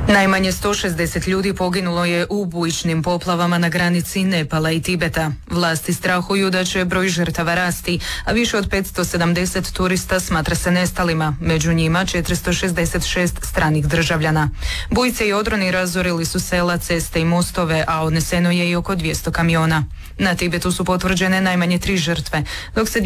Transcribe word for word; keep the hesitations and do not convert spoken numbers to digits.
Najmanje sto šezdeset ljudi poginulo je u bujičnim poplavama na granici Nepala i Tibeta. Vlasti strahuju da će broj žrtava rasti, a više od petsto sedamdeset turista smatra se nestalima, među njima četiristo šezdeset šest stranih državljana. Bujice i odroni razorili su sela, ceste i mostove, a odneseno je i oko dvjesto kamiona. Na Tibetu su potvrđene najmanje tri žrtve, dok se